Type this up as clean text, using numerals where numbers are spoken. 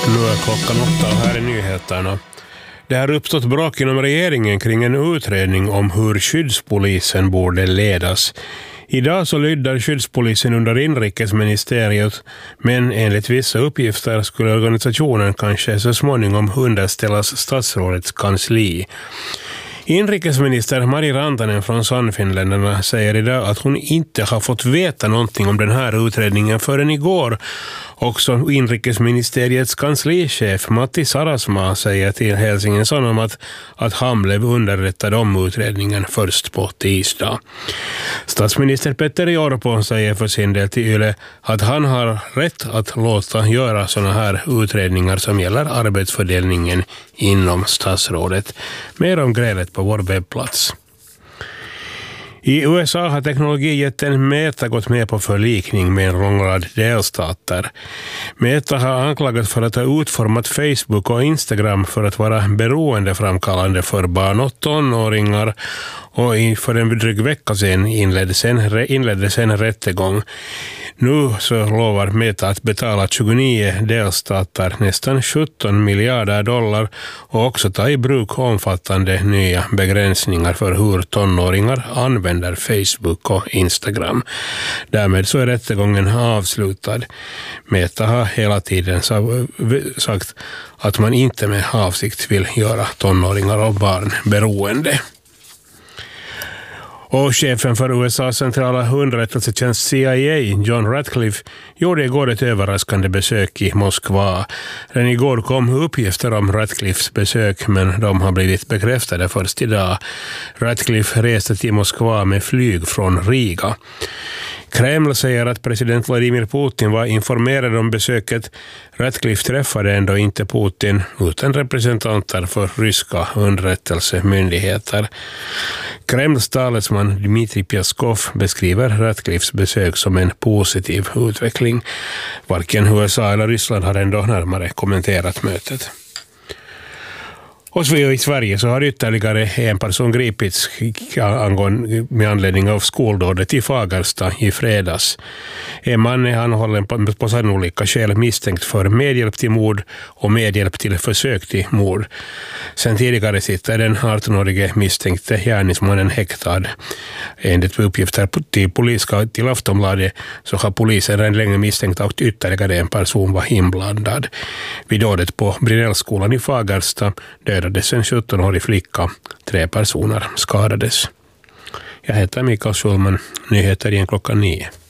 Nu är klockan 8 och här är nyheterna. Det har uppstått bråk inom regeringen kring en utredning om hur skyddspolisen borde ledas. Idag så lyder skyddspolisen under inrikesministeriet, men enligt vissa uppgifter skulle organisationen kanske så småningom underställas statsrådets kansli. Inrikesminister Mari Rantanen från Sannfinländarna säger idag att hon inte har fått veta någonting om den här utredningen förrän igår. Också inrikesministeriets kanslichef Matti Sarasmaa säger till Helsingin Sanomat att han blev underrättad om utredningen först på tisdag. Statsminister Petteri Orpo säger för sin del till Yle att han har rätt att låta göra sådana här utredningar som gäller arbetsfördelningen inom statsrådet. Mer om grälet på vår webbplats. I USA har teknologijätten Meta gått med på förlikning med en lång rad delstater. Meta har anklagats för att ha utformat Facebook och Instagram för att vara beroendeframkallande för barn och tonåringar, och för en dryg vecka sedan inleddes en rättegång. Nu så lovar Meta att betala 29 delstater nästan 17 miljarder dollar och också ta i bruk omfattande nya begränsningar för hur tonåringar använder Facebook och Instagram. Därmed så är rättegången avslutad. Meta har hela tiden sagt att man inte med avsikt vill göra tonåringar och barn beroende. Och chefen för USAs centrala underrättelsetjänst CIA, John Ratcliffe, gjorde igår ett överraskande besök i Moskva. Redan igår kom uppgifter om Ratcliffes besök, men de har blivit bekräftade först idag. Ratcliffe reste till Moskva med flyg från Riga. Kreml säger att president Vladimir Putin var informerad om besöket. Ratcliffe träffade ändå inte Putin utan representanter för ryska underrättelsemyndigheter. Kremls talesman Dmitrij Peskov beskriver Ratcliffes besök som en positiv utveckling. Varken USA eller Ryssland har ändå närmare kommenterat mötet. Och i Sverige så har ytterligare en person gripits med anledning av skoldådet i Fagersta i fredags. En man är anhållen på sannolika skäl misstänkt för medhjälp till mord och medhjälp till försök till mord. Sen tidigare sitter den 18-årige misstänkte gärningsmannen häktad. Enligt uppgifter till Aftonbladet så har polisen redan länge misstänkt att ytterligare en person var inblandad. Vid dådet på Brinellskolan i Fagersta dödades en 17-årig flicka. 3 personer skadades. Jag heter Mikael Schulman. Nyheter igen klockan 9.